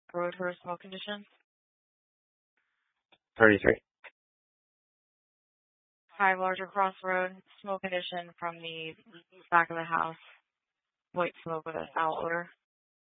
road for smoke condition. 33. 5 Larger Crossroad, smoke condition from the back of the house. White smoke with a foul odor.